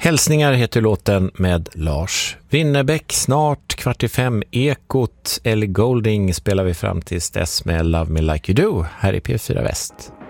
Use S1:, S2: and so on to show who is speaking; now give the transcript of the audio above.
S1: Hälsningar heter låten med Lars Winnerbäck. Snart 4:45 Ekot. Ellie Goulding spelar vi fram tills dess med Love Me Like You Do här i P4 Väst.